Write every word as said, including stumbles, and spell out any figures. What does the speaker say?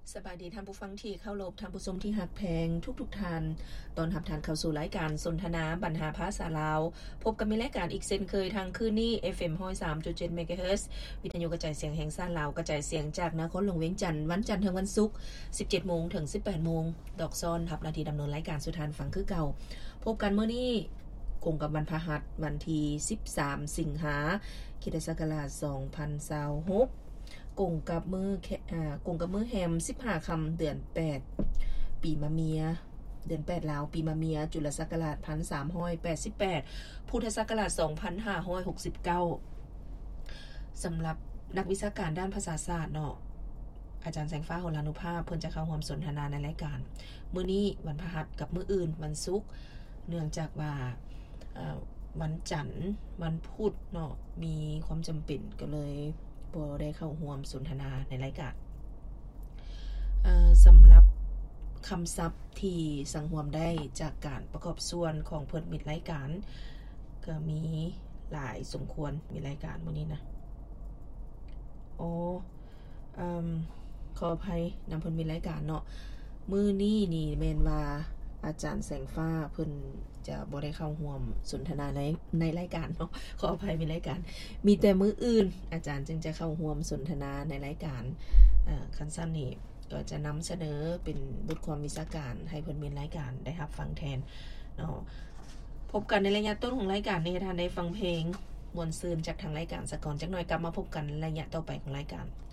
สบายดีท่านผู้ฟังที่เข้ารบท่านผู้ชมที่หักแพงทุกๆท่านตอนรับท่านเข้าสู่รายการสนทนาบรรหาภาษาลาวพบกับมีรายการอีกเช่นเคยทางคืนนี้ เอฟ เอ็ม หนึ่งศูนย์สามจุดเจ็ด เมกะเฮิรตซ์วิทยุกระจายเสียงแห่งชาติลาวกระจายเสียงจากนครหลวงเวียงจันทร์วันจันทร์ถึงวันศุกร์ สิบเจ็ดโมง ถึง สิบแปดโมงดอกซ้อนทับนาทีดำเนินรายการสุทานฟังคือเก่าพบกันมื้อนี้คงกับวันพฤหัสวันที่สิบสามสิงหาคมศักราชสองพันยี่สิบหกกงกับมืออ่ากงกับมือแฮมสิบห้าค่ำเดือนแปดปีมะเมียเดือนแปดลาวปีมะเมียจุลศักราชหนึ่งพันสามร้อยแปดสิบแปดพุทธศักราชสองพันห้าร้อยหกสิบเก้าสำหรับนักวิชาการด้านภาษาศาสตร์เนาะอาจารย์แสงฟ้าโหรานุภาพเพิ่นจะเข้าร่วมสนทนาในรายการมื้อนี้วันพฤหัสกับมื้ออื่นวันศุกร์เนื่องจากว่าเอ่อวันจันทร์วันพุธเนาะมีความจำเป็นก็เลยบ่ได้เข้าร่วมสนทนาในรายการเอ่อสำหรับคำศัพท์ที่สังหวมได้จากการประกอบส่วนของเพิ่นมิดรายการก็มีหลายสมควรมีรายการมื้อนี้นะโอ้เอ่อขออภัยนำเพิ่นมีรายการเนาะมื้อนี้นี่แม่นว่าอาจารย์แสงฟ้าเพิ่นจะบ่ได้เข้าร่วมสนทนาในในรายการเนาะขออภัยมีรายการมีแต่มื้ออื่นอาจารย์จึงจะเข้าร่วมสนทนาในรายการเอ่อคันสั้นนี้ก็จะนำเสนอเป็นบทความวิชาการให้เพิ่นมีรายการได้รับฟังแทนเนาะพบกันในระยะต้นของรายการนี้ท่านได้ฟังเพลงม่วนซื่นจากทางรายการสะก่อนจักหน่อยกลับมาพบกันระยะต่อไปของรายการ